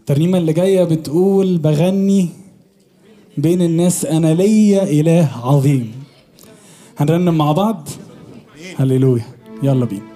الترنيمة اللي جاية بتقول بغني بين الناس أنا ليا إله عظيم. هنرنم مع بعض. هللويا، يلا بينا.